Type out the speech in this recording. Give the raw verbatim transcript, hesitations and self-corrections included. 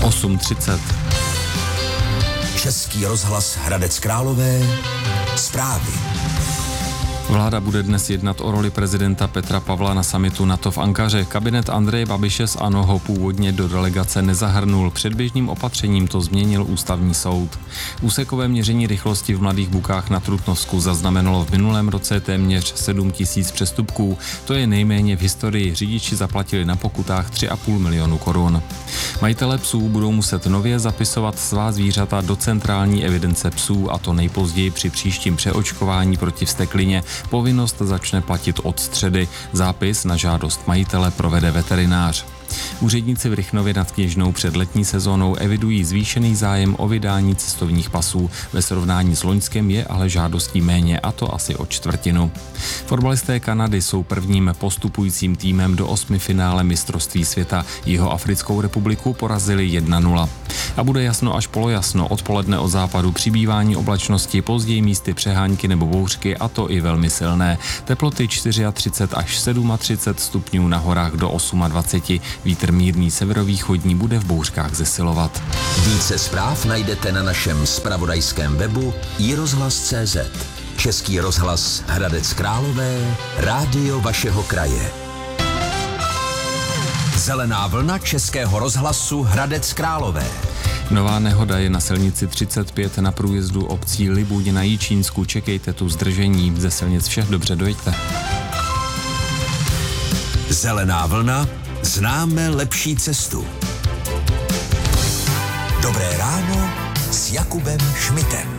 osm třicet. Český rozhlas Hradec Králové. Zprávy. Vláda bude dnes jednat o roli prezidenta Petra Pavla na summitu NATO v Ankaře. Kabinet Andreje Babiše z ANO ho původně do delegace nezahrnul. Předběžným opatřením to změnil ústavní soud. Úsekové měření rychlosti v Mladých Bukách na Trutnovsku zaznamenalo v minulém roce téměř sedm tisíc přestupků. To je nejméně v historii. Řidiči zaplatili na pokutách tři a půl milionu korun. Majitelé psů budou muset nově zapisovat svá zvířata do centrální evidence psů, a to nejpozději při příštím přeočkování proti vzteklině. Povinnost začne platit od středy. Zápis na žádost majitele provede veterinář. Úředníci v Rychnově nad Kněžnou před letní sezónou evidují zvýšený zájem o vydání cestovních pasů. Ve srovnání s loňskem je ale žádostí méně, a to asi o čtvrtinu. Fotbalisté Kanady jsou prvním postupujícím týmem do osmifinále mistrovství světa. Jihoafrickou republiku porazili jedna nula. A bude jasno až polojasno, odpoledne od západu přibývání oblačnosti, později místy přehánky nebo bouřky, a to i velmi silné. Teploty třicet čtyři až třicet sedm stupňů, na horách do dvacet osm. Vítr mírný severovýchodní bude v bouřkách zesilovat. Více zpráv najdete na našem zpravodajském webu i rozhlas tečka cé zet. Český rozhlas Hradec Králové, rádio vašeho kraje. Zelená vlna Českého rozhlasu Hradec Králové. Nová nehoda je na silnici třicet pět na průjezdu obcí Libuň na Jičínsku. Čekejte tu zdržení. Ze silnic všech dobře dojeďte. Zelená vlna. Známe lepší cestu. Dobré ráno s Jakubem Šmitem.